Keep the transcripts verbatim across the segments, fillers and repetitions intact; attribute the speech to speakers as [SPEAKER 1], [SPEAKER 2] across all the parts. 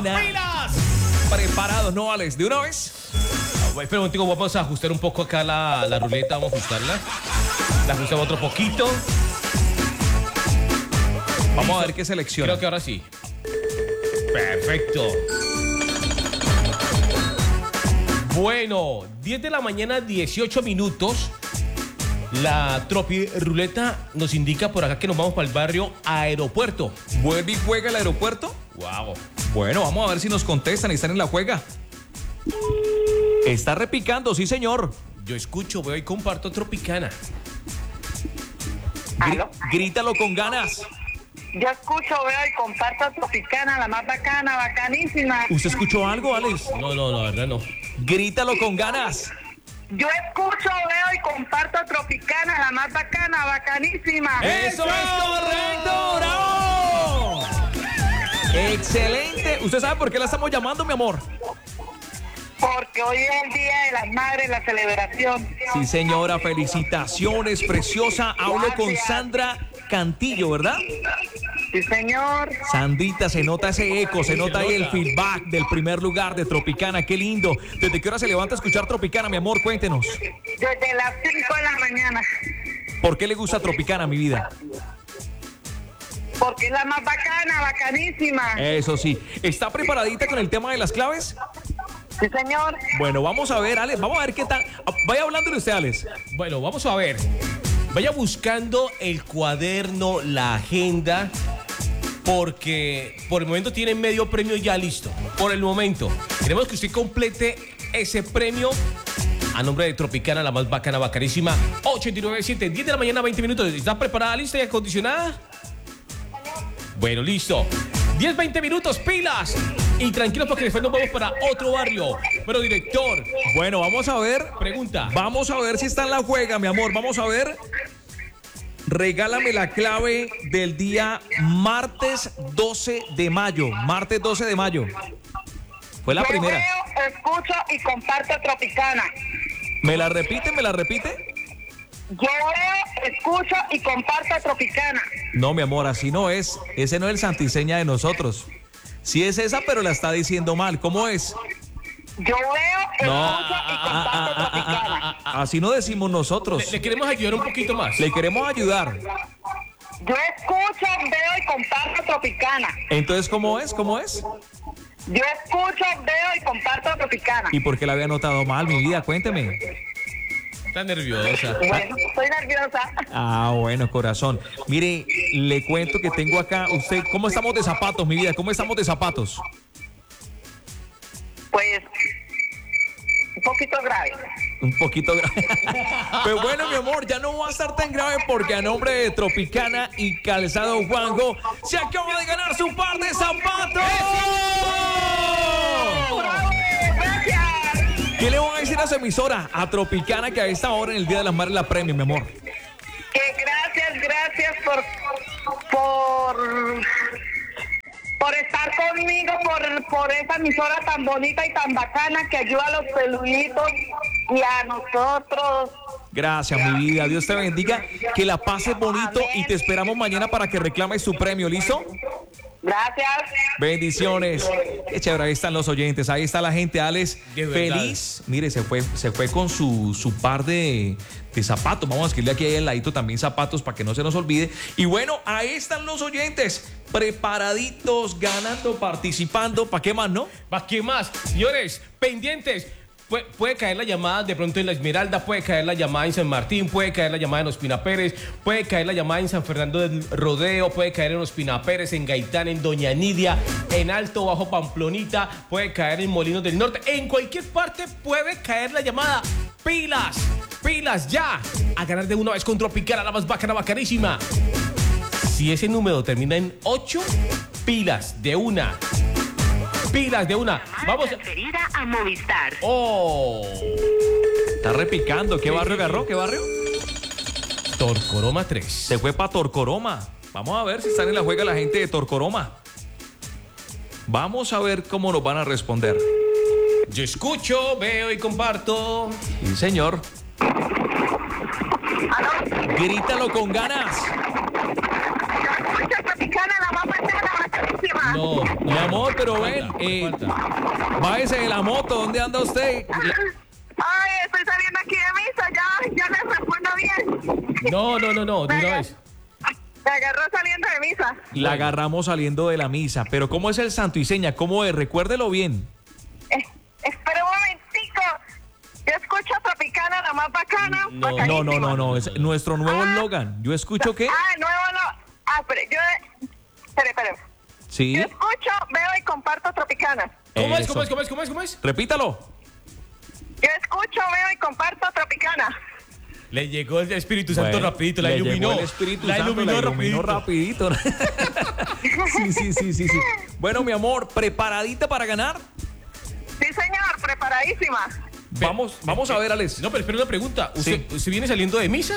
[SPEAKER 1] Tropicana.
[SPEAKER 2] ¡Pilas!
[SPEAKER 1] Preparados, ¿no, Alex? ¿De una vez?
[SPEAKER 2] Ah, espera un momentico, vamos a ajustar un poco acá la, la ruleta. Vamos a ajustarla. La ajustamos otro poquito.
[SPEAKER 1] Vamos a ver qué selecciona.
[SPEAKER 2] Creo que ahora sí. Perfecto. Bueno, diez de la mañana, dieciocho minutos. La Tropi Ruleta nos indica por acá que nos vamos para el barrio Aeropuerto.
[SPEAKER 1] ¿Vuelve y juega el aeropuerto?
[SPEAKER 2] Wow.
[SPEAKER 1] Bueno, vamos a ver si nos contestan y están en la juega. Está repicando, sí, señor.
[SPEAKER 2] Yo escucho, veo y comparto Tropicana.
[SPEAKER 1] Gri-
[SPEAKER 3] ¿Aló?
[SPEAKER 1] grítalo con ganas.
[SPEAKER 3] Yo escucho, veo y comparto Tropicana, la más bacana, bacanísima.
[SPEAKER 1] ¿Usted escuchó algo, Alex?
[SPEAKER 2] No, no, no, la verdad no.
[SPEAKER 1] Grítalo con ganas.
[SPEAKER 3] Yo escucho, veo y comparto Tropicana, la más bacana, bacanísima.
[SPEAKER 1] ¡Eso es correcto! ¡Bravo! ¡Excelente! ¿Usted sabe por qué la estamos llamando, mi amor?
[SPEAKER 3] Porque hoy es el Día de las Madres, la celebración.
[SPEAKER 1] Sí, señora, felicitaciones, preciosa. Hablo con
[SPEAKER 3] Gracias.
[SPEAKER 1] Sandra Cantillo, ¿verdad?
[SPEAKER 3] Sí, señor.
[SPEAKER 1] Sandrita, se nota ese eco, se nota ahí el feedback del primer lugar de Tropicana. ¡Qué lindo! ¿Desde qué hora se levanta a escuchar Tropicana, mi amor? Cuéntenos.
[SPEAKER 3] Desde las cinco de la mañana.
[SPEAKER 1] ¿Por qué le gusta Tropicana, mi vida?
[SPEAKER 3] Porque es la más bacana, bacanísima.
[SPEAKER 1] Eso sí. ¿Está preparadita con el tema de las claves?
[SPEAKER 3] Sí, señor.
[SPEAKER 1] Bueno, vamos a ver, Alex, vamos a ver qué tal. Vaya hablándole usted, Alex.
[SPEAKER 2] Bueno, vamos a ver. Vaya buscando el cuaderno, la agenda, porque por el momento tiene medio premio ya listo. Por el momento. Queremos que usted complete ese premio a nombre de Tropicana, la más bacana, bacanísima. ochenta y nueve siete, diez de la mañana, veinte minutos. ¿Está preparada, lista y acondicionada? Bueno, listo. diez, veinte minutos, pilas. Y tranquilos porque después nos vamos para otro barrio. Pero, director,
[SPEAKER 1] Bueno, vamos a ver.
[SPEAKER 2] pregunta.
[SPEAKER 1] Vamos a ver si está en la juega, mi amor. Vamos a ver. Regálame la clave del día martes doce de mayo. Martes doce de mayo. Fue la
[SPEAKER 3] Yo
[SPEAKER 1] primera.
[SPEAKER 3] veo, escucho y comparto Tropicana.
[SPEAKER 1] ¿Me la repite? ¿Me la repite?
[SPEAKER 3] Yo veo, escucho y comparto Tropicana.
[SPEAKER 1] No, mi amor, así no es. Ese no es el santiseña de nosotros. Sí es esa, pero la está diciendo mal. ¿Cómo es?
[SPEAKER 3] Yo veo,
[SPEAKER 1] No.
[SPEAKER 3] escucho y comparto Tropicana.
[SPEAKER 1] Así no decimos nosotros.
[SPEAKER 2] Le, le queremos ayudar un poquito más.
[SPEAKER 1] Le queremos ayudar.
[SPEAKER 3] Yo escucho, veo y comparto Tropicana.
[SPEAKER 1] Entonces, ¿cómo es? ¿Cómo es?
[SPEAKER 3] Yo escucho, veo y comparto Tropicana.
[SPEAKER 1] ¿Y por qué la había notado mal, mi vida? Cuénteme.
[SPEAKER 2] Está nerviosa.
[SPEAKER 3] Bueno, estoy nerviosa.
[SPEAKER 1] Ah, bueno, corazón. Mire, le cuento que tengo acá, usted, ¿cómo estamos de zapatos, mi vida? ¿Cómo estamos de zapatos?
[SPEAKER 3] Pues, un poquito grave.
[SPEAKER 1] Un poquito grave. Pero bueno, mi amor, ya no va a estar tan grave porque a nombre de Tropicana y Calzado Juanjo se acaba de ganar su par de zapatos.
[SPEAKER 3] Gracias.
[SPEAKER 1] ¿Qué le van a decir a su emisora, a Tropicana, que a esta hora en el Día de las Madres la premio, mi amor?
[SPEAKER 3] Que gracias, gracias por, por, por estar conmigo, por, por esa emisora tan bonita y tan bacana que ayuda a los peluditos y a nosotros.
[SPEAKER 1] Gracias, mi vida. Dios te bendiga. Que la pases bonito y te esperamos mañana para que reclames su premio. ¿Listo?
[SPEAKER 3] Gracias.
[SPEAKER 1] Bendiciones. Qué chévere, ahí están los oyentes, ahí está la gente, Alex.
[SPEAKER 2] De verdad.
[SPEAKER 1] Feliz. Mire, se fue, se fue con su, su par de, de zapatos. Vamos a escribirle aquí al ladito también zapatos para que no se nos olvide. Y bueno, ahí están los oyentes, preparaditos, ganando, participando. ¿Para qué más, no?
[SPEAKER 2] ¿Para qué más? Señores, pendientes. Puede, puede caer la llamada de pronto en La Esmeralda, puede caer la llamada en San Martín, puede caer la llamada en Ospina Pérez, puede caer la llamada en San Fernando del Rodeo, puede caer en Ospina Pérez, en Gaitán, en Doña Nidia, en Alto Bajo Pamplonita, puede caer en Molinos del Norte. En cualquier parte puede caer la llamada. ¡Pilas! ¡Pilas ya! A ganar de una vez con Tropicana, la más bacana, bacanísima. Si ese número termina en ocho, pilas de una. Pilas de una. Vamos.
[SPEAKER 4] Transferida a Movistar.
[SPEAKER 2] ¡Oh!
[SPEAKER 1] Está repicando. ¿Qué barrio agarró? ¿Qué barrio?
[SPEAKER 2] Torcoroma tres.
[SPEAKER 1] Se fue para Torcoroma. Vamos a ver si están en la juega la gente de Torcoroma. Vamos a ver cómo nos van a responder.
[SPEAKER 2] Yo escucho, veo y comparto.
[SPEAKER 1] Sí, señor. Grítalo con ganas.
[SPEAKER 3] Escucha Tropicana, la más bacana, bacanísima.
[SPEAKER 2] No, no.
[SPEAKER 1] Mi amor, pero ven,
[SPEAKER 2] Falta,
[SPEAKER 1] eh,
[SPEAKER 2] falta.
[SPEAKER 1] bájese de la moto, ¿dónde anda usted?
[SPEAKER 3] Ay, estoy saliendo aquí de misa, ya, ya les respondo bien.
[SPEAKER 2] No, no, no, no, de una vez.
[SPEAKER 3] Me agarró saliendo de misa.
[SPEAKER 1] La agarramos saliendo de la misa, pero ¿cómo es el santo y seña? ¿Cómo es? Recuérdelo bien.
[SPEAKER 3] Eh, espera un momentico. Yo escucho Tropicana, la más bacana.
[SPEAKER 2] No,
[SPEAKER 1] No, no, no, no, es nuestro nuevo
[SPEAKER 3] Ah.
[SPEAKER 1] eslogan. ¿Yo escucho qué?
[SPEAKER 3] Ah, nuevo no. Ah, pero yo... Espere, espere.
[SPEAKER 1] Sí.
[SPEAKER 3] Yo escucho, veo y comparto Tropicana.
[SPEAKER 2] ¿Cómo es,
[SPEAKER 1] Eso.
[SPEAKER 2] cómo es, cómo es, cómo es, cómo es?
[SPEAKER 1] Repítalo.
[SPEAKER 3] Yo escucho, veo y comparto Tropicana.
[SPEAKER 2] Le llegó el Espíritu Santo
[SPEAKER 1] Bueno,
[SPEAKER 2] rapidito, la
[SPEAKER 1] le
[SPEAKER 2] iluminó.
[SPEAKER 1] llegó el Espíritu
[SPEAKER 2] la
[SPEAKER 1] Santo,
[SPEAKER 2] iluminó,
[SPEAKER 1] la iluminó
[SPEAKER 2] rapidito.
[SPEAKER 1] rapidito. sí, sí, sí, sí, sí. Bueno, mi amor, ¿preparadita para ganar?
[SPEAKER 3] Sí, señor, preparadísima.
[SPEAKER 1] Vamos, vamos a ver, Alex.
[SPEAKER 2] No, pero espera una pregunta. ¿Usted,
[SPEAKER 1] Sí.
[SPEAKER 2] ¿Usted viene saliendo de misa?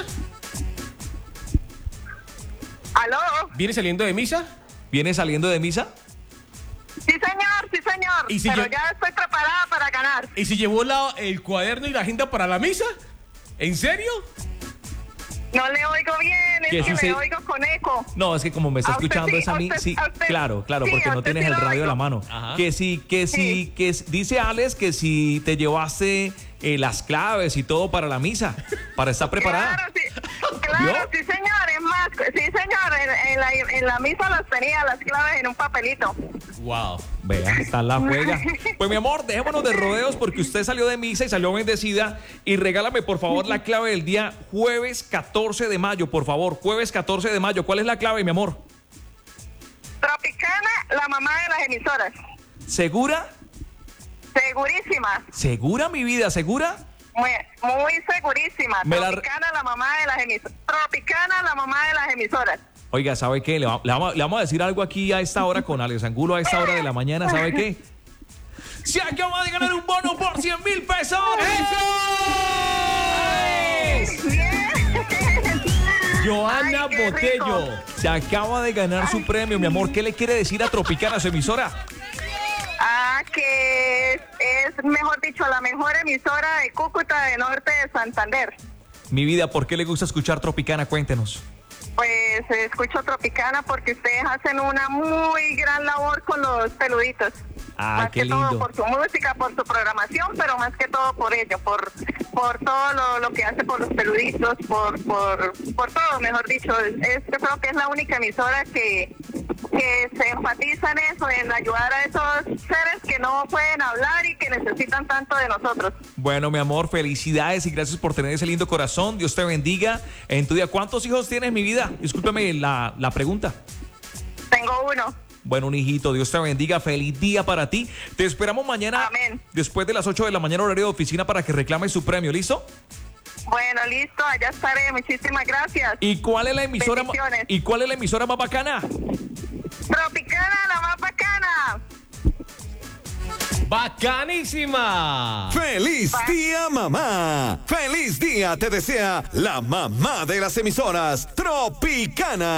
[SPEAKER 3] ¿Aló?
[SPEAKER 2] ¿Viene saliendo de misa?
[SPEAKER 1] ¿Viene saliendo de misa?
[SPEAKER 3] Sí, señor, sí, señor.
[SPEAKER 2] ¿Y si
[SPEAKER 3] pero
[SPEAKER 2] yo-
[SPEAKER 3] ya estoy preparada para ganar.
[SPEAKER 2] ¿Y si llevó la- el cuaderno y la agenda para la misa? ¿En serio?
[SPEAKER 3] No le oigo bien,
[SPEAKER 1] ¿Qué
[SPEAKER 3] es que
[SPEAKER 1] sucede?
[SPEAKER 3] le oigo con eco.
[SPEAKER 1] No, es que como me está
[SPEAKER 3] A usted
[SPEAKER 1] escuchando
[SPEAKER 3] sí,
[SPEAKER 1] es a
[SPEAKER 3] a
[SPEAKER 1] mí,
[SPEAKER 3] usted-
[SPEAKER 1] sí,
[SPEAKER 3] a usted-
[SPEAKER 1] claro, claro,
[SPEAKER 3] sí,
[SPEAKER 1] porque
[SPEAKER 3] a
[SPEAKER 1] no
[SPEAKER 3] usted
[SPEAKER 1] tienes
[SPEAKER 3] sí
[SPEAKER 1] el
[SPEAKER 3] lo
[SPEAKER 1] radio a la
[SPEAKER 3] oigo.
[SPEAKER 1] mano.
[SPEAKER 2] Ajá.
[SPEAKER 1] Que sí, que sí,
[SPEAKER 3] Sí.
[SPEAKER 1] que s- dice Alex que si te llevaste eh, las claves y todo para la misa, para estar preparada.
[SPEAKER 3] Claro, sí, claro,
[SPEAKER 1] ¿Yo?
[SPEAKER 3] sí, señor, es más, sí, señor, en, en la, en la misa las tenía, las claves en un papelito.
[SPEAKER 2] Wow.
[SPEAKER 1] Vea, está la juega. Pues mi amor, dejémonos de rodeos porque usted salió de misa y salió bendecida. Y regálame, por favor, la clave del día jueves catorce de mayo, por favor. Jueves catorce de mayo. ¿Cuál es la clave, mi amor?
[SPEAKER 3] Tropicana, la mamá de las emisoras.
[SPEAKER 1] ¿Segura?
[SPEAKER 3] Segurísima,
[SPEAKER 1] ¿Segura, mi vida? ¿Segura?
[SPEAKER 3] muy, muy segurísima.
[SPEAKER 1] Me la-
[SPEAKER 3] Tropicana, la mamá de las emisoras. Tropicana, la mamá de las emisoras.
[SPEAKER 1] Oiga, ¿sabe qué? Le, va- le vamos, le vamos a decir algo aquí a esta hora con Alex Angulo, a esta hora de la mañana. ¿Sabe qué? Se acaba de ganar un bono por cien mil pesos.
[SPEAKER 3] Bien.
[SPEAKER 2] Joana
[SPEAKER 3] Ay, qué
[SPEAKER 2] Botello.
[SPEAKER 3] rico.
[SPEAKER 1] Se acaba de ganar su premio, mi amor. ¿Qué le quiere decir a Tropicana, su emisora?
[SPEAKER 3] Ah, que es, es, mejor dicho, la mejor emisora de Cúcuta de Norte de Santander.
[SPEAKER 1] Mi vida, ¿por qué le gusta escuchar Tropicana? Cuéntenos.
[SPEAKER 3] Pues eh, escucho Tropicana porque ustedes hacen una muy gran labor con los peluditos.
[SPEAKER 1] Ah,
[SPEAKER 3] más
[SPEAKER 1] qué
[SPEAKER 3] que todo
[SPEAKER 1] lindo.
[SPEAKER 3] por su música, por su programación, pero más que todo por ello, por por todo lo, lo que hace por los peluditos, por por por todo, mejor dicho. Es, yo creo que es la única emisora que, que se enfatiza en eso, en ayudar a esos seres que no pueden hablar y que necesitan tanto de nosotros.
[SPEAKER 1] Bueno, mi amor, felicidades y gracias por tener ese lindo corazón. Dios te bendiga en tu día. ¿Cuántos hijos tienes, mi vida? Discúlpeme la, la pregunta.
[SPEAKER 3] Tengo uno.
[SPEAKER 1] Bueno, un hijito, Dios te bendiga, feliz día para ti. Te esperamos mañana,
[SPEAKER 3] Amén.
[SPEAKER 1] después de las ocho de la mañana, horario de oficina, para que reclames su premio, ¿listo?
[SPEAKER 3] Bueno, listo, allá estaré. Muchísimas gracias.
[SPEAKER 1] ¿Y cuál es la emisora, ma-
[SPEAKER 3] Bendiciones.
[SPEAKER 1] ¿y cuál es la emisora más bacana?
[SPEAKER 3] Tropicana, la más bacana.
[SPEAKER 2] ¡Bacanísima!
[SPEAKER 5] ¡Feliz día, mamá! ¡Feliz día te desea la mamá de las emisoras, Tropicana!